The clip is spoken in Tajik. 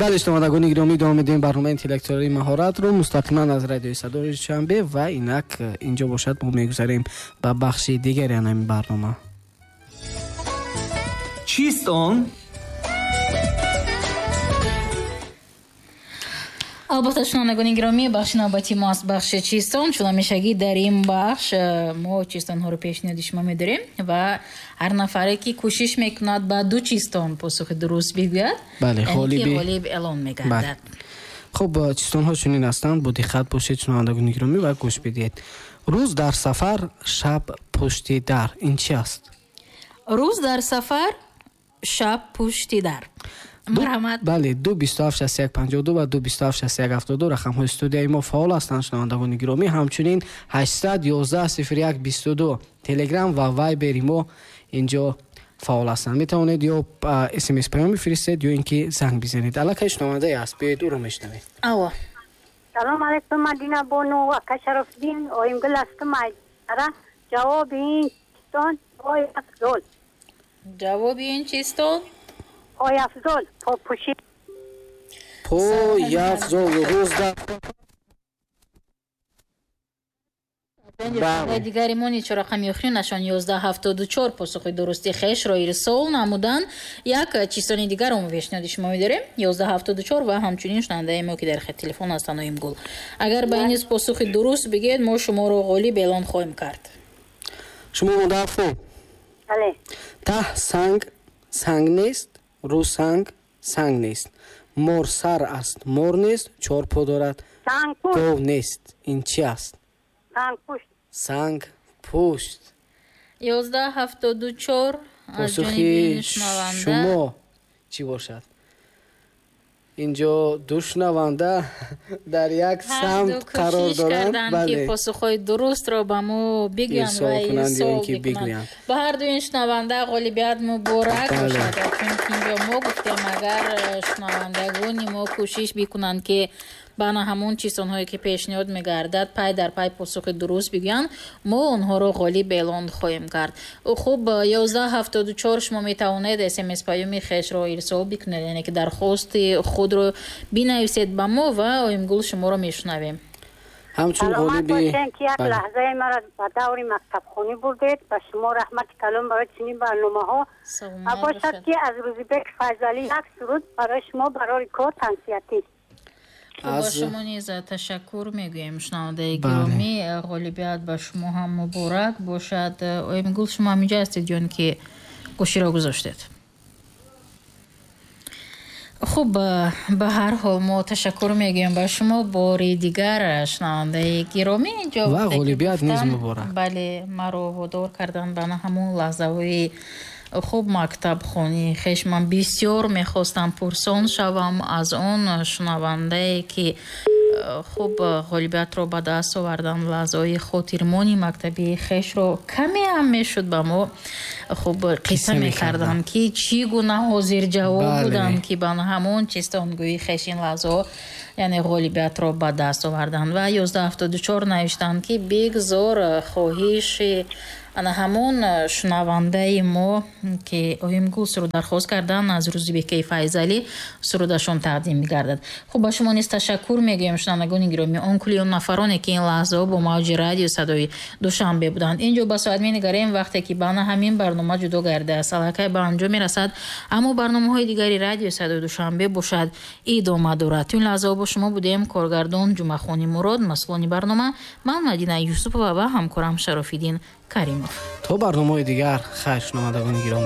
бале шунавандагони гиромӣ давом медиҳем барномаи интеллектуалии маҳоратро мустақиман аз радиои Садои Душанбе ва инак инҷо бошад мо мегузарем ба бахши дигари ҳамин барнома. чист он? албатта шунавандагони гиромӣ, бахши навбати мо аст бахши чистон. чун ҳамешагӣ дар ин бахш мо чистонҳоро пешниҳоди шумо медорем ва ҳар нафаре ки кӯшиш мекунад ба ду чистон посухи дуруст бигӯяд, ғолиб эълон мегардад. хуб, чистонҳо чунин ҳастанд. бо диққат бошед шунавандагони гиромӣ ва гӯш бидиҳед. рӯз дар сафар, шаб пушти дар. ин чи аст? рӯз дар сафар, шаб пушти дар. бале 2276152 ва 2276172 рақамҳои студияи мо фаъол ҳастанд шунавандагони гиромӣ. ҳамчунин 8110122 телеграм ва вайбери мо инҷо фаъол ҳастанд. метавонед ё смс паём бифиристед ё ин ки занг бизанед. аллакай шунавандае аст, биёед ӯро мешнавед. алло, салом алайкум. Мадина бону ака Шарофиддин оимгул ҳастам. ара ҷавоби ин чистон ой афзол. ҷавоби ин чистон ой афзол попуши пои афзол рӯз дар дигари мо ничо рақами охиринашон 1174 посухи дурусти хешро ирсол намудан. як чистони дигарро мо пешниҳоди шумо медорем 1174 ва ҳамчунин шунавандаи мо ки дар хати телефон ҳастанд Оимгул. агар ба ин посухи дуруст бигӯед мо шуморо ғолиб эълон хоҳем кард. шумо мудаффо. бале таҳ санг санг нест, рӯ санг санг нест, мор сар аст мор нест, чор по дорад гов нест. ин чи аст? санг пушт. санг пушт. 1174 аз ҷониби шунаванда. шумо чӣ бошад? инҷо ду шунаванда дар як самт қарор доранд. ки посухҳои дурустро ба мо бигӯянд ва ирсол бикунанд. ба ҳарду ин шунаванда ғолибият муборак бошад. чунки инҷо мо гуфтем агар шунавандагони мо кӯшиш бикунанд ки бана ҳамон чистонҳое ки пешниҳод мегардад пай дар пай посухи дуруст бигӯянд, мо онҳоро ғолиб эълон хоҳем кард. хуб, 1174 шумо метавонед смс паёми хешро ирсол бикунед, яъне ки дархости худро бинависед ба мо ва Оимгул шуморо мешунавем. ҳамчун ғолиби ки як лаҳзаи мара ба даври мактабхонӣ бурдед. ба шумо раҳмати калон барои чунин барномаҳо. бошад ки аз Рӯзибек Файзалӣ як суруд барои шумо барори кор тансиятӣ. ба шумо низ ташаккур мегӯем шунавандаи гиромӣ. ғолибият ба шумо ҳам муборак бошад. Оимгул, шумо ҳаминҷо ҳастед ҷон ки гӯширо гузоштед. хуб, ба ҳар ҳол мо ташаккур мегӯем ба шумо бори дигар шунавандаи гиромӣ. инҷо ва ғолибият низ муборак. бале, маро водор кардан ба ҳамон лаҳзаҳои хуб мактабхонӣ хеш. ман бисёр мехостам пурсон шавам аз он шунавандае ки хуб ғолибиятро ба даст овардан. лаҳзаҳои хотирмони мактаби хешро каме ҳам мешуд ба мо хуб қисса мекардам ки чӣ гуна ҳозирҷавоб буданд ки ба ҳамон чистонгӯи хеш ин лаҳзаҳо яъне ғолибиятро ба даст овардан. ва 1174 навиштанд ки бигзор хоҳиши ана ҳамон шунавандаи мо ки Оимгул суруд дархост кардан аз Рӯзибекаи Файзалӣ сурудашон тақдим мегардад. хуб, ба шумо низ ташаккур мегӯем шунавандагони гиромӣ, он кули он нафароне ки ин лаҳзаҳо бо мавҷи радио Садои Душанбе буданд. инҷо ба соат менигарем вақте ки бана ҳамин барнома ҷудо гардааст аллакай ба анҷом мерасад, аммо барномаҳои дигари радио Садои Душанбе бошад иdoма дорад. ин лаҳзаҳо бо шумо будем коргардон Ҷумъахони Мурод, масъулони барнома ман Мадина Юсупова ва ҳамкорам Шарофиддин Каримов. то барномаҳои дигар хайр шунавандагони гиромӣ.